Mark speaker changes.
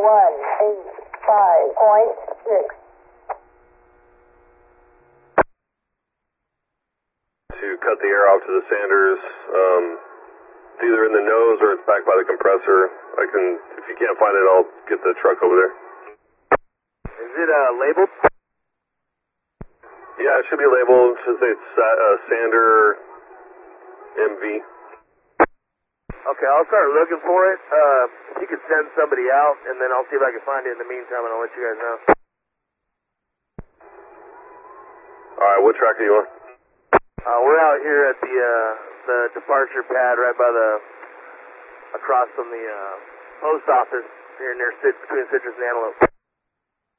Speaker 1: 185.6.
Speaker 2: To cut the air off to the Sanders, it's either in the nose or it's back by the compressor. If you can't find it, I'll get the truck over there.
Speaker 3: Is it labeled?
Speaker 2: Yeah, it should be labeled. It should say Sander MV.
Speaker 3: Okay, I'll start looking for it. If you could send somebody out, and then I'll see if I can find it in the meantime, and I'll let you guys know.
Speaker 2: Alright, what track are you on?
Speaker 3: We're out here at the departure pad right by across from the post office here between Citrus and Antelope.